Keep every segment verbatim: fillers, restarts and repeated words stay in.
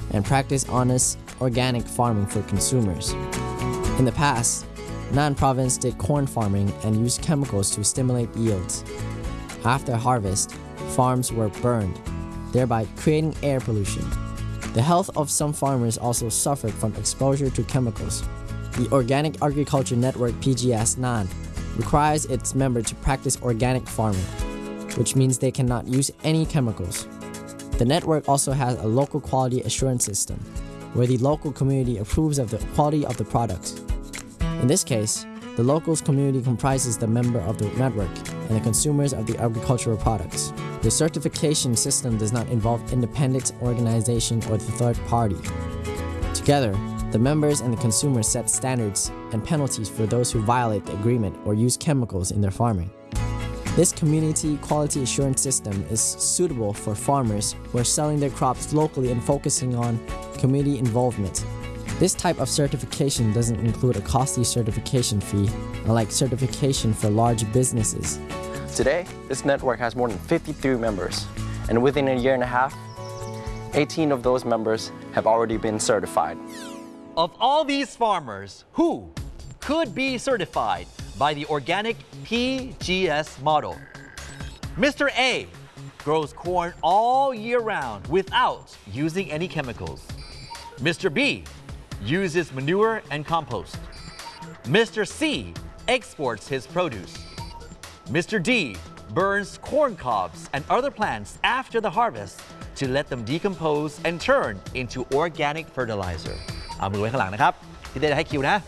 and practice honest, organic farming for consumers. In the past, Nan Province did corn farming and used chemicals to stimulate yields. After harvest, farms were burned, thereby creating air pollution. The health of some farmers also suffered from exposure to chemicals. The Organic Agriculture Network P G S Nan requires its members to practice organic farming, which means they cannot use any chemicals. The network also has a local quality assurance system, where the local community approves of the quality of the products. In this case, the local community comprises the member of the network and the consumers of the agricultural products. The certification system does not involve independent organization or the third party. Together, the members and the consumers set standards and penalties for those who violate the agreement or use chemicals in their farming. This community quality assurance system is suitable for farmers who are selling their crops locally and focusing on community involvement. This type of certification doesn't include a costly certification fee, unlike certification for large businesses. Today, this network has more than fifty-three members, and within a year and a half, eighteen of those members have already been certified. Of all these farmers, who could be certified by the Organic P G S model? Mister A grows corn all year round without using any chemicals. Mister B uses manure and compost. Mister C exports his produce. Mister D burns corn cobs and other plants after the harvest to let them decompose and turn into organic fertilizer. เอามือไว้ข้างหลังนะครับพี่เต้จะให้คิวนะ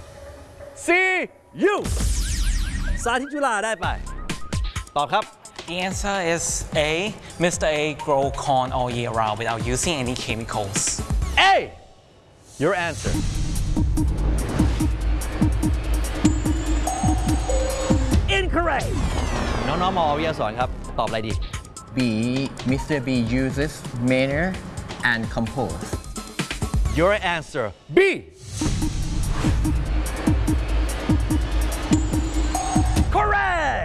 C U สาธิตจุฬาได้ไปตอบครับ The answer is A. Mister A grow corn all year round without using any chemicals. A. Your answer. Incorrect. น้องๆมอวิทยาสอนครับตอบอะไรดี B. Mister B uses manure and compost. Your answer B. Correct.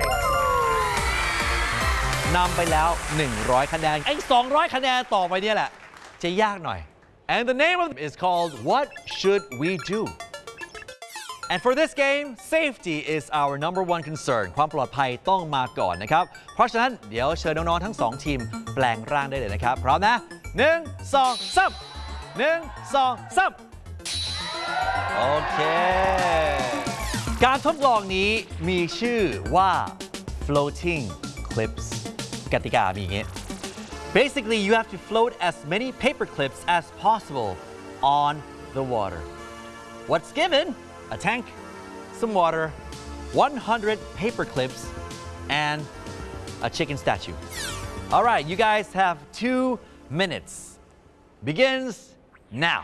นำไปแล้วหนึ่งร้อยคะแนนไอ้สองร้อยคะแนนต่อไปเนี่ยแหละจะยากหน่อย And the name of it is called What Should We Do? And for this game, safety is our number one concern. ความปลอดภัยต้องมาก่อนนะครับเพราะฉะนั้นเดี๋ยวเชิญน้องๆทั้งสองทีมแปลงร่างได้เลยนะครับพร้อมนะหนึ่งสองสามหนึ่งสองสามโอเคการทดลองนี้มีชื่อว่า floating clips กติกามีอย่างนี้ Basically you have to float as many paper clips as possible on the water. What's given? A tank, some water, one hundred paper clips, and a chicken statue. All right, you guys have two minutes. Begins now.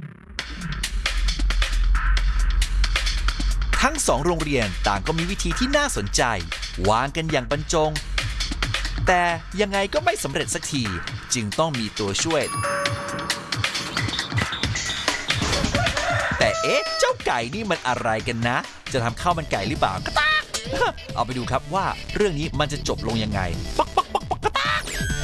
ทั้งสองโรงเรียนต่างก็มีวิธีที่น่าสนใจวางกันอย่างบรรจงแต่ยังไงก็ไม่สำเร็จสักทีจึงต้องมีตัวช่วยแต่เอ๊ะเจ้าไก่นี่มันอะไรกันนะจะทำข้าวมันไก่หรือเปล่ากระตากเอาไปดูครับว่าเรื่องนี้มันจะจบลงยังไงปักปักปักปักกระตาก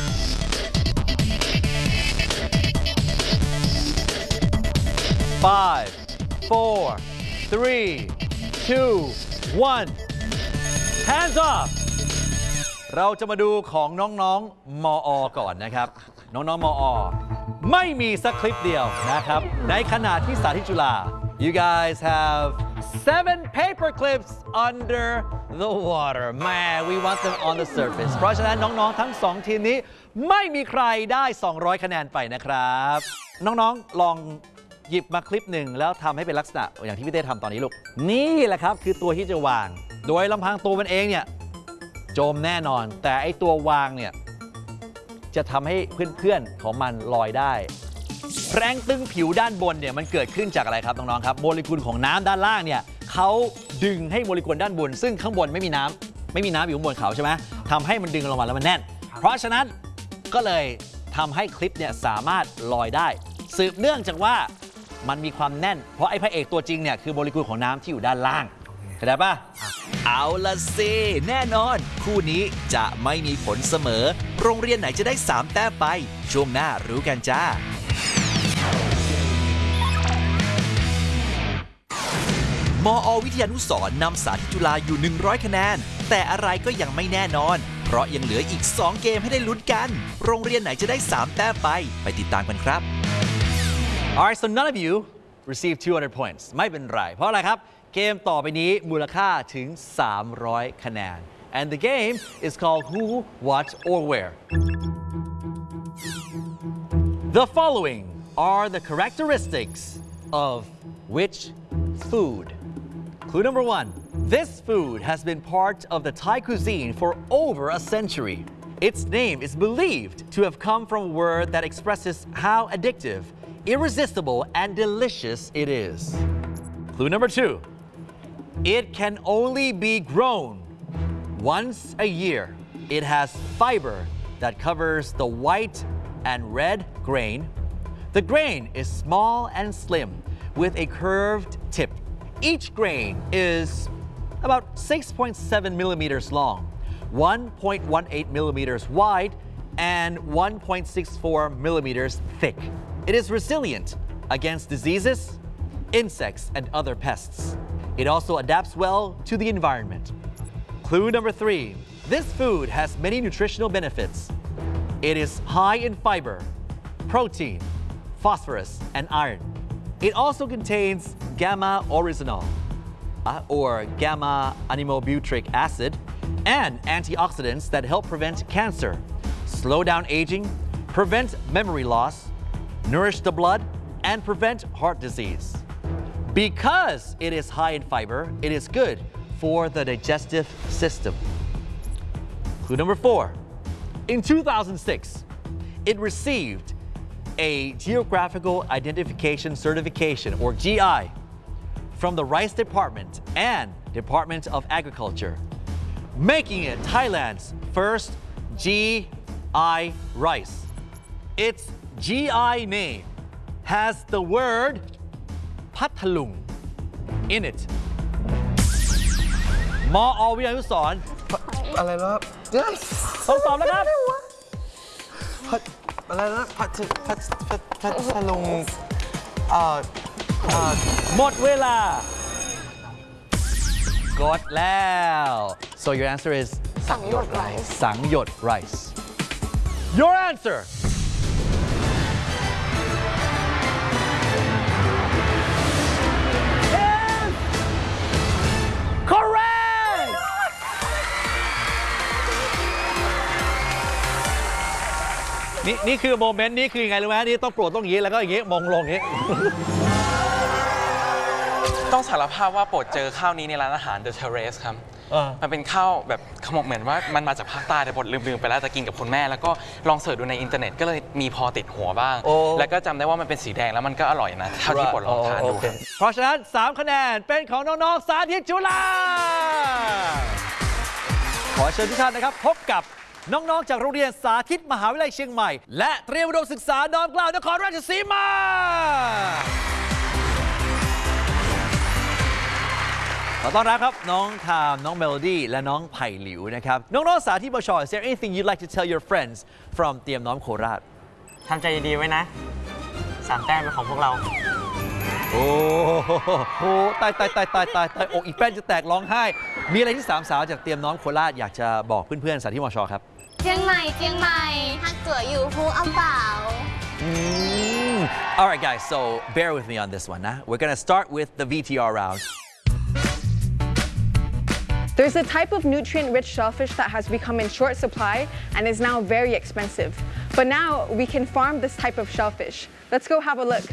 five four three two one hands up เราจะมาดูของน้องๆมอ ก่อนนะครับน้องๆมอ ไม่มีสักคลิปเดียวนะครับในขณะที่สาธิตจุฬา you guys have seven paper clips under the water man we want them on the surface เพราะฉะนั้นน้องๆทั้งสองทีมนี้ไม่มีใครได้สองร้อยคะแนนไปนะครับน้องๆลองหยิบมาคลิปหนึ่งแล้วทำให้เป็นลักษณะอย่างที่พี่เต้ทำตอนนี้ลูกนี่แหละครับคือตัวที่จะวางโดยลำพังตัวมันเองเนี่ยจมแน่นอนแต่ไอตัววางเนี่ยจะทำให้เพื่อนๆของมันลอยได้แรงตึงผิวด้านบนเนี่ยมันเกิดขึ้นจากอะไรครับน้องๆครับโมเลกุลของน้ำด้านล่างเนี่ยเขาดึงให้โมเลกุลด้านบนซึ่งข้างบนไม่มีน้ำไม่มีน้ำอยู่ข้างบนเขาใช่ไหมทำให้มันดึงลงมาแล้วมันแน่นเพราะฉะนั้นก็เลยทำให้คลิปเนี่ยสามารถลอยได้สืบเนื่องจากว่ามันมีความแน่นเพราะไอ้พระเอกตัวจริงเนี่ยคือโมเลกุลของน้ำที่อยู่ด้านล่างเข้าใจป่ะเอาละสิแน่นอนคู่นี้จะไม่มีผลเสมอโรงเรียนไหนจะได้สามแต้มไปช่วงหน้ารู้กันจ้ามอ วิทยานุสรณ์นำสาธิตจุฬาอยู่หนึ่งร้อยคะแนนแต่อะไรก็ยังไม่แน่นอนเพราะยังเหลืออีกสองเกมให้ได้ลุ้นกันโรงเรียนไหนจะได้สามแต้มไปไปติดตามกันครับ Alright so none of you received two hundred points ไม่เป็นไรเพราะอะไรครับเกมต่อไปนี้มูลค่าถึงสามร้อยคะแนน and the game is called Who, What or Where The following are the characteristics of which food Clue number one This food has been part of the Thai cuisine for over a century Its name is believed to have come from a word that expresses how addictive irresistible and delicious it is Clue number two It can only be grown once a year. It has fiber that covers the white and red grain. The grain is small and slim with a curved tip. Each grain is about six point seven millimeters long, one point one eight millimeters wide, and one point six four millimeters thick. It is resilient against diseases, insects, and other pests. It also adapts well to the environment. Clue number three. This food has many nutritional benefits. It is high in fiber, protein, phosphorus, and iron. It also contains gamma oryzanol, or gamma aminobutyric acid, and antioxidants that help prevent cancer, slow down aging, prevent memory loss, nourish the blood, and prevent heart disease. Because it is high in fiber, it is good for the digestive system. Clue number four. In two thousand six, it received a Geographical Identification Certification, or G I, from the Rice Department and Department of Agriculture, making it Thailand's first G I rice. Its G I name has the word พัทลุง in it มอ วิทยานุสรณ์อะไรนะต้องตอบแล้วครับพัดอะไรนะพัดพัดพัดพัทลุงเอ่อเอ่อหมดเวลากดแล้ว so your answer is สังหยดไรสังหยด rice your answer correct นี่นี่คือโมเมนต์นี่คือยังไงรู้ไหมนี่ต้องโปรดต้องอย่างนี้แล้วก็อย่างนี้มองลงอย่างนี้ต้องสารภาพว่าโปรดเจอข้าวนี้ในร้านอาหาร The Terrace ครับ มันเป็นข้าวแบบเขาบอกเหมือนว่ามันมาจากภาคใต้แต่บทลืมๆไปแล้วแต่กินกับคุณแม่แล้วก็ลองเสิร์ชดูในอินเทอร์เน็ตก็เลยมีพอติดหัวบ้าง แล้วก็จำได้ว่ามันเป็นสีแดงแล้วมันก็อร่อยนะเท่าที่ปลดลองทานดูครับเพราะฉะนั้นสามคะแนนเป็นของน้องๆสาธิตจุฬาขอเชิญทุกท่านนะครับพบกับน้องๆจากโรงเรียนสาธิตมหาวิทยาลัยเชียงใหม่และเตรียมอุดมศึกษาน้อมเกล้านครราชสีมาขอต้อนรับครับน้องทามน้องเมโลดี้และน้องไผ่หลิวนะครับน้องๆสาธิตบช Is there anything you'd like to tell your friends from เตรียมน้อมโคราชทำใจดีๆไว้นะสามแต้มเป็นของพวกเราโอ้โหตายตายตายตายตายตายอกอีกแป้นจะแตกร้องไห้มีอะไรที่สามสาวจากเตรียมน้อมโคราชอยากจะบอกเพื่อนๆสาธิตมชครับเจียงใหม่เจียงใหม่ฮักตัวอยู่ฮูอัมเปล่า Alright guys so bear with me on this one นะ We're gonna start with the วี ที อาร์ round There's a type of nutrient-rich shellfish that has become in short supply and is now very expensive. But now we can farm this type of shellfish. Let's go have a look.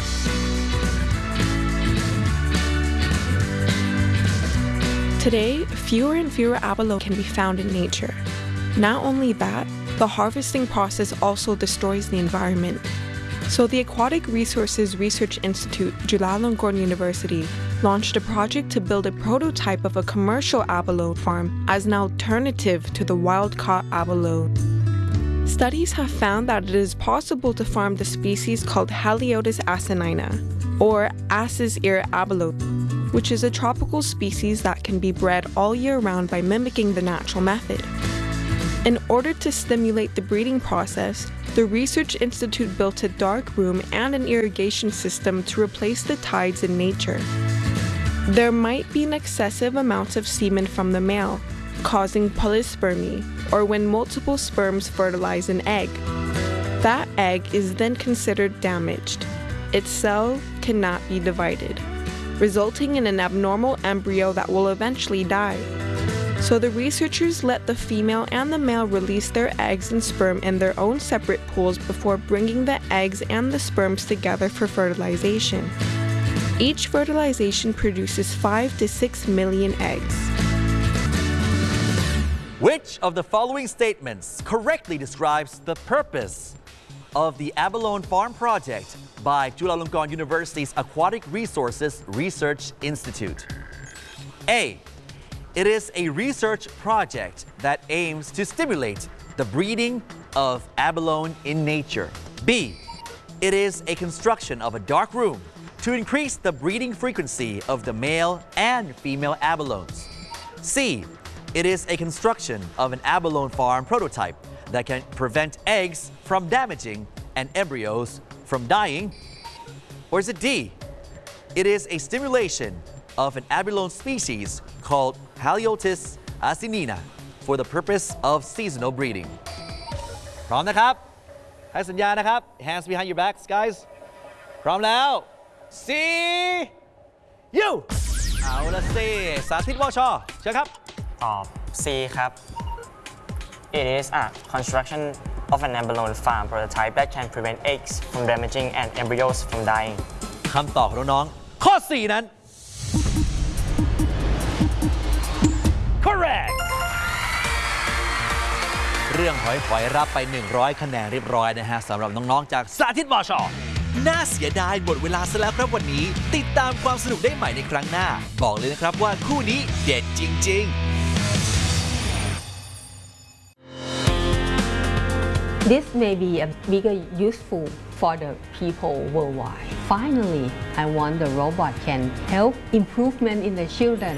Today, fewer and fewer abalone can be found in nature. Not only that, the harvesting process also destroys the environment. So the Aquatic Resources Research Institute, Chulalongkorn University, launched a project to build a prototype of a commercial abalone farm as an alternative to the wild-caught abalone. Studies have found that it is possible to farm the species called Haliotis asinina, or ass's ear abalone, which is a tropical species that can be bred all year round by mimicking the natural method. In order to stimulate the breeding process, the Research Institute built a dark room and an irrigation system to replace the tides in nature. There might be an excessive amount of semen from the male, causing polyspermy, or when multiple sperms fertilize an egg. That egg is then considered damaged. Its cell cannot be divided, resulting in an abnormal embryo that will eventually die. So the researchers let the female and the male release their eggs and sperm in their own separate pools before bringing the eggs and the sperms together for fertilization. Each fertilization produces five to six million eggs. Which of the following statements correctly describes the purpose of the Abalone Farm Project by Chulalongkorn University's Aquatic Resources Research Institute? A. It is a research project that aims to stimulate the breeding of abalone in nature. B. It is a construction of a dark room to increase the breeding frequency of the male and female abalones. C. It is a construction of an abalone farm prototype that can prevent eggs from damaging and embryos from dying. Or is it D? It is a stimulation of an abalone species called Haliotis asinina for the purpose of seasonal breeding. พร้อมนะครับ ให้สัญญานะครับ Hands behind your backs, guys. พร้อมแล้ว C U เอาละสิสาธิตวช.เชิญครับตอบ C ครับ It is a construction of an abalone farm prototype that can prevent eggs from damaging and embryos from dying คำตอบของน้องๆข้อ สี่ นั้น correct เรื่องหอยฝอยรับไป หนึ่งร้อย คะแนนเรียบร้อยนะฮะสำหรับน้องๆจากสาธิตวช. น่าเสียดายหมดเวลาซะแล้วครับวันนี้ติดตามความสนุกได้ใหม่ในครั้งหน้าบอกเลยนะครับว่าคู่นี้เด็ดจริงๆ This may be a bigger useful for the people worldwide. Finally, I want the robot can help improvement in the children.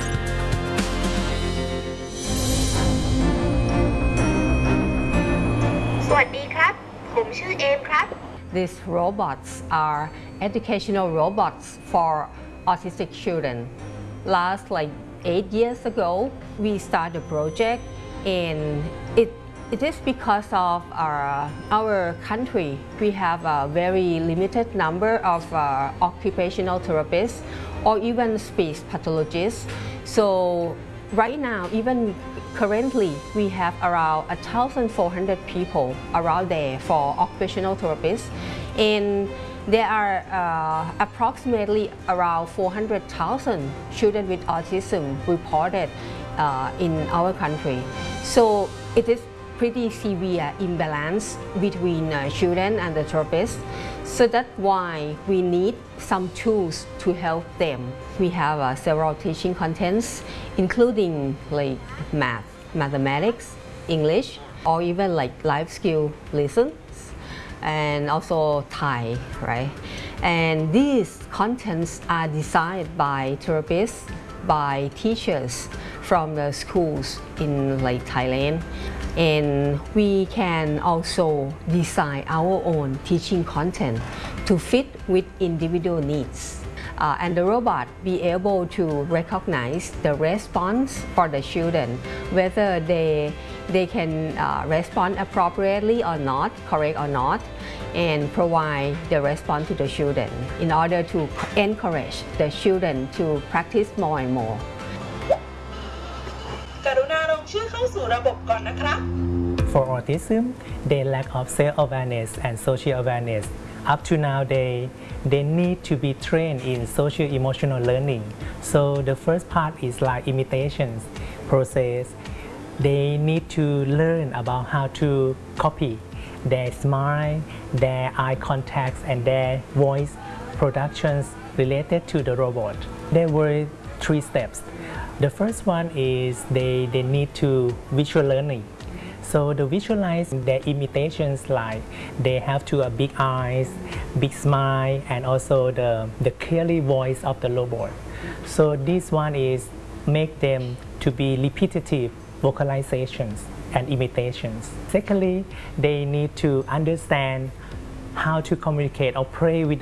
สวัสดีครับ ผมชื่อเอมครับ These robots are educational robots for autistic children. Last like eight years ago, we started a project and it It is because of our, our country. We have a very limited number of uh, occupational therapists or even speech pathologists. So right now, even currently, we have around one thousand four hundred people around there for occupational therapists. And there are uh, approximately around four hundred thousand children with autism reported uh, in our country. So it is pretty severe imbalance between uh, children and the therapists. So that's why we need some tools to help them. We have uh, several teaching contents, including like math, mathematics, English, or even like life skill lessons, and also Thai, right? And these contents are designed by therapists, by teachers from the schools in like Thailand. And we can also design our own teaching content to fit with individual needs. Uh, and the robot be able to recognize the response for the children, whether they, they can uh, respond appropriately or not, correct or not, and provide the response to the children in order to encourage the children to practice more and more. กรุณาลงชื่อเข้าสู่ระบบก่อนนะครับ For autism, they lack of self-awareness and social awareness. Up to now, they they need to be trained in social-emotional learning. So the first part is like imitations process. They need to learn about how to copy their smile, their eye contacts, and their voice productions related to the robot. There were three steps. The first one is they, they need to visual learning. So the visualize their imitations like they have to have big eyes, big smile, and also the, the clearly voice of the robot. So this one is make them to be repetitive vocalizations and imitations. Secondly, they need to understand how to communicate or play with